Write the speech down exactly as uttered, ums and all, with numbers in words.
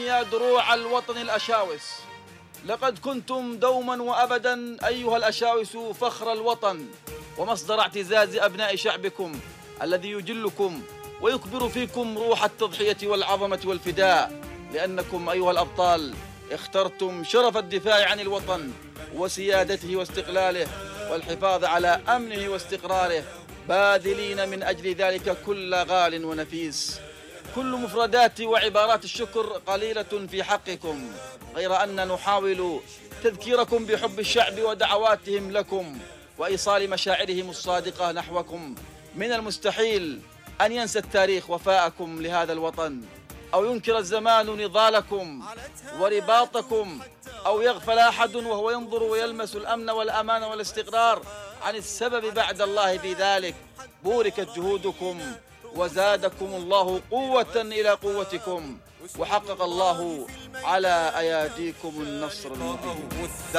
يا دروع الوطن الأشاوس. لقد كنتم دوما وأبدا أيها الأشاوس فخر الوطن ومصدر اعتزاز أبناء شعبكم الذي يجلكم ويكبر فيكم روح التضحية والعظمة والفداء، لأنكم أيها الأبطال اخترتم شرف الدفاع عن الوطن وسيادته واستقلاله والحفاظ على أمنه واستقراره، باذلين من أجل ذلك كل غال ونفيس. كل مفردات وعبارات الشكر قليلة في حقكم، غير أن نحاول تذكيركم بحب الشعب ودعواتهم لكم وإيصال مشاعرهم الصادقة نحوكم. من المستحيل أن ينسى التاريخ وفاءكم لهذا الوطن، أو ينكر الزمان نضالكم ورباطكم، أو يغفل أحد وهو ينظر ويلمس الأمن والأمان والاستقرار عن السبب بعد الله في ذلك. بوركت جهودكم وزادكم الله قوة إلى قوتكم، وحقق الله على أياديكم النصر المبين.